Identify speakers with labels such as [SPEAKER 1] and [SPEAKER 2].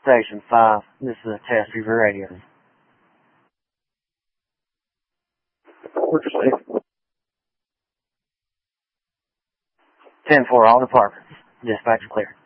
[SPEAKER 1] Station 5. This is a test for radio.
[SPEAKER 2] What'd you say?
[SPEAKER 1] 10-4, all departments. Dispatch clear.